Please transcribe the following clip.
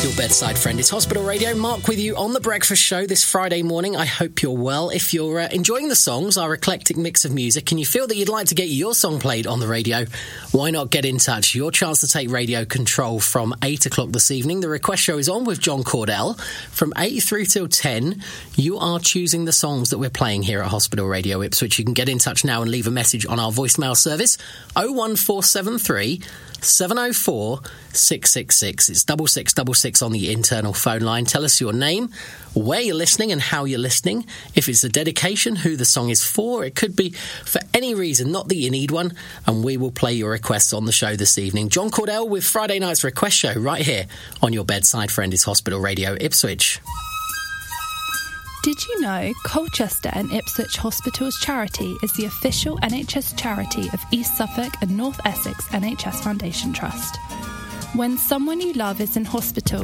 Your bedside friend is Hospital Radio. Mark with you on The Breakfast Show this Friday morning. I hope you're well. If you're enjoying the songs, our eclectic mix of music, and you feel that you'd like to get your song played on the radio, why not get in touch? Your chance to take radio control from 8 o'clock this evening. The request show is on with John Cordell. From 8 through till 10, you are choosing the songs that we're playing here at Hospital Radio Ipswich. You can get in touch now and leave a message on our voicemail service, 01473 704 666. It's 6666 on the internal phone line. Tell us your name, where you're listening and how you're listening. If it's a dedication, who the song is for. It could be for any reason, not that you need one, and we will play your requests on the show this evening. John Cordell with Friday night's request show right here on your bedside friend is Hospital Radio Ipswich. Did you know Colchester and Ipswich Hospitals Charity is the official NHS charity of East Suffolk and North Essex NHS Foundation Trust? When someone you love is in hospital,